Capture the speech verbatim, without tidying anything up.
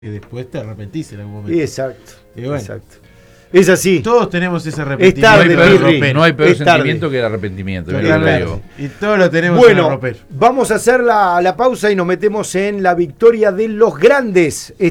que después te arrepentís en algún momento. Exacto, y bueno, exacto. Es así. Todos tenemos ese arrepentimiento. Es tarde, no, hay peor, Pirri. no hay peor Es sentimiento tarde. que el arrepentimiento. Es mira lo que tarde. digo. Y todos lo tenemos en Bueno, el ropero. vamos a hacer la, la pausa y nos metemos en la victoria de los grandes.